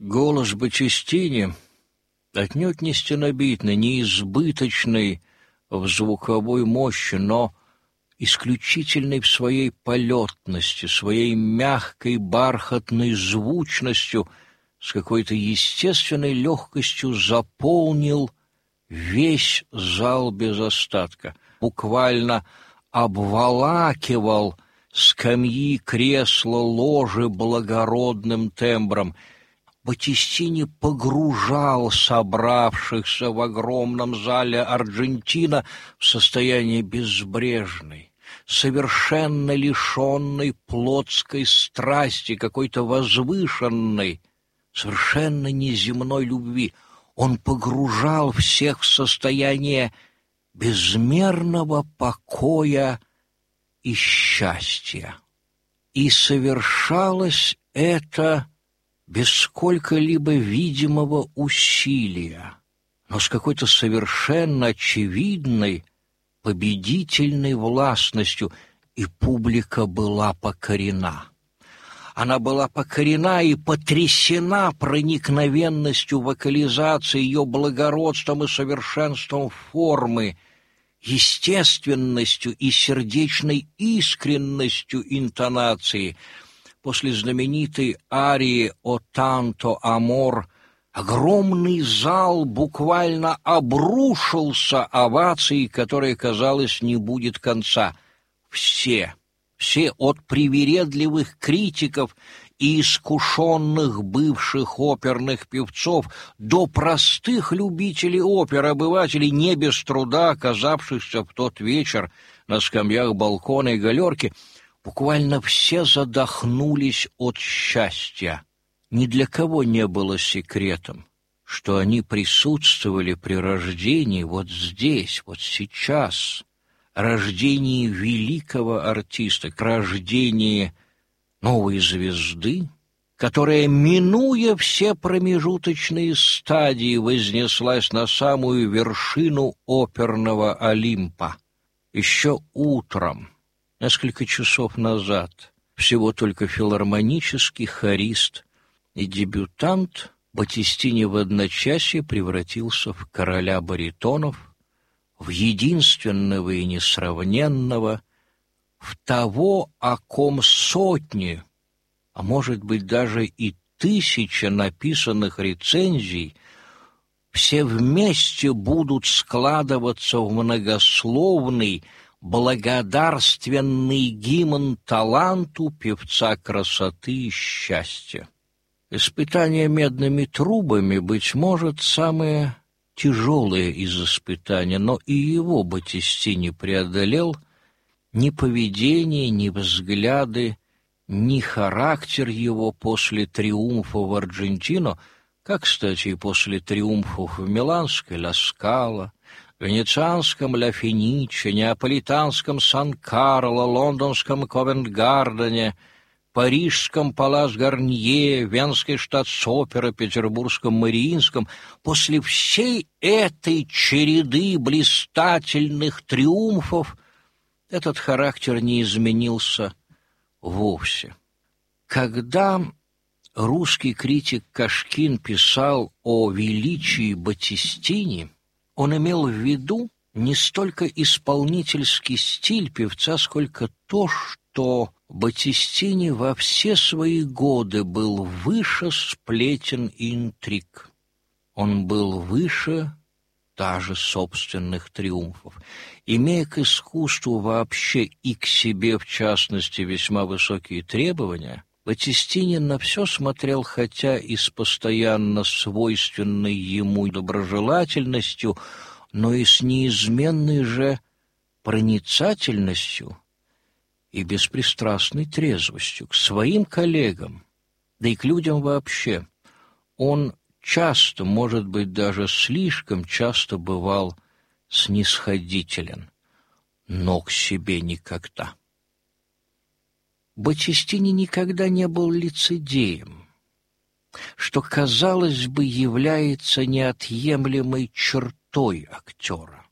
Голос Баттистини отнюдь не стенобитный, не избыточный в звуковой мощи, но исключительный в своей полетности, своей мягкой бархатной звучностью, с какой-то естественной легкостью заполнил весь зал без остатка, буквально обволакивал скамьи, кресла, ложи благородным тембром. Баттистини погружал собравшихся в огромном зале Арджентина в состояние безбрежной, совершенно лишенной плотской страсти, какой-то возвышенной, совершенно неземной любви. Он погружал всех в состояние безмерного покоя и счастья. И совершалось это без сколько-либо видимого усилия, но с какой-то совершенно очевидной победительной властностью, и публика была покорена. Она была покорена и потрясена проникновенностью вокализации, ее благородством и совершенством формы, естественностью и сердечной искренностью интонации. После знаменитой арии «О танто амор» огромный зал буквально обрушился овацией, которой, казалось, не будет конца. Все от привередливых критиков и искушенных бывших оперных певцов до простых любителей оперы, обывателей, не без труда оказавшихся в тот вечер на скамьях балкона и галерки, буквально все задохнулись от счастья. Ни для кого не было секретом, что они присутствовали при рождении вот здесь, вот сейчас, рождении великого артиста, к рождении новой звезды, которая, минуя все промежуточные стадии, вознеслась на самую вершину оперного Олимпа. Еще утром, несколько часов назад, всего только филармонический хорист и дебютант, Баттистини в одночасье превратился в короля баритонов, в единственного и несравненного, в того, о ком сотни, а может быть даже и тысяча написанных рецензий все вместе будут складываться в многословный, благодарственный гимн таланту певца красоты и счастья. Испытание медными трубами, быть может, самое тяжелое из испытаний, но и его Баттистини преодолел. Ни поведение, ни взгляды, ни характер его после триумфа в Арджентино, как, кстати, и после триумфов в Миланской «Ла Скала», венецианском «Ла Фениче», неаполитанском «Сан-Карло», лондонском «Ковент-Гардене», парижском «Палас Гарнье», венской штатс-опера, петербургском «Мариинском», после всей этой череды блистательных триумфов этот характер не изменился вовсе. Когда русский критик Кашкин писал о величии Баттистини, он имел в виду не столько исполнительский стиль певца, сколько то, что Баттистини во все свои годы был выше сплетен и интриг. Он был выше даже собственных триумфов. Имея к искусству вообще и к себе, в частности, весьма высокие требования, Баттистини на все смотрел, хотя и с постоянно свойственной ему доброжелательностью, но и с неизменной же проницательностью и беспристрастной трезвостью к своим коллегам, да и к людям вообще. Он часто, может быть, даже слишком часто бывал снисходителен, но к себе никогда. Баттистини никогда не был лицедеем, что, казалось бы, является неотъемлемой чертой актера.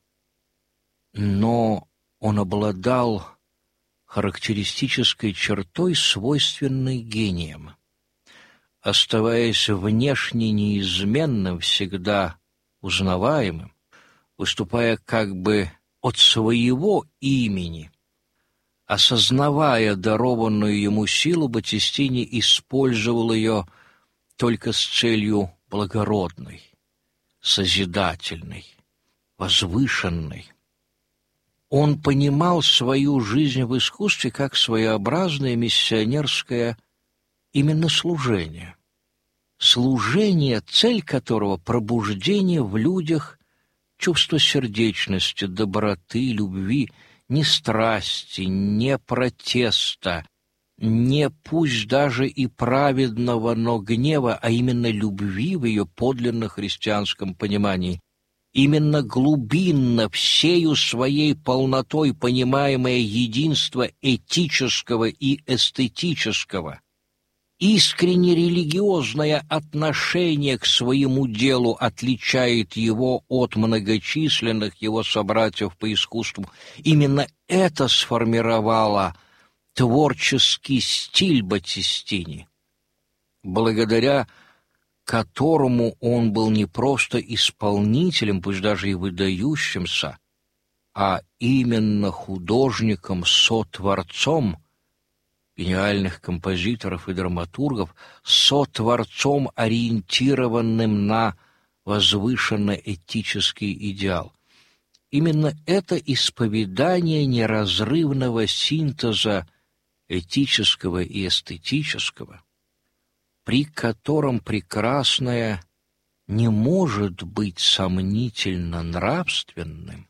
Но он обладал характеристической чертой, свойственной гениям. оставаясь внешне неизменным, всегда узнаваемым, выступая как бы от своего имени, осознавая дарованную ему силу, Батистини использовал ее только с целью благородной, созидательной, возвышенной. Он понимал свою жизнь в искусстве как своеобразное миссионерское именно служение. Служение, цель которого — пробуждение в людях чувства сердечности, доброты, любви, не страсти, не протеста, не пусть даже и праведного, но гнева, а именно любви в ее подлинно христианском понимании. Именно глубинно, всею своей полнотой понимаемое единство этического и эстетического, искренне религиозное отношение к своему делу отличает его от многочисленных его собратьев по искусству. Именно это сформировало творческий стиль Батистини, благодаря которому он был не просто исполнителем, пусть даже и выдающимся, а именно художником-сотворцом гениальных композиторов и драматургов, сотворцом, ориентированным на возвышенно-этический идеал. Именно это исповедание неразрывного синтеза этического и эстетического, при котором прекрасное не может быть сомнительно нравственным,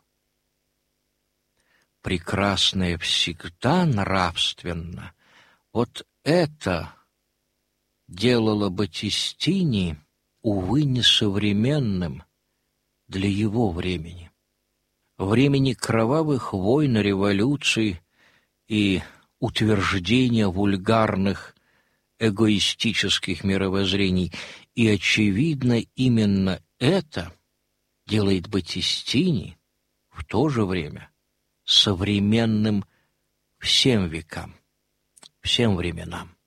прекрасное всегда нравственно. Вот это делало Батистини, увы, несовременным для его времени. Времени кровавых войн, революций и утверждения вульгарных эгоистических мировоззрений. И, очевидно, именно это делает Батистини в то же время современным всем векам, всем временам.